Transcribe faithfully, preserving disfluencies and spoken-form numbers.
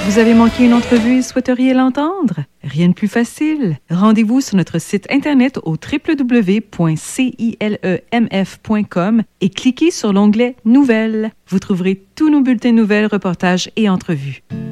Vous avez manqué une entrevue et souhaiteriez l'entendre? Rien de plus facile. Rendez-vous sur notre site internet au w w w point cilemf point com et cliquez sur l'onglet Nouvelles. Vous trouverez tous nos bulletins de nouvelles, reportages et entrevues.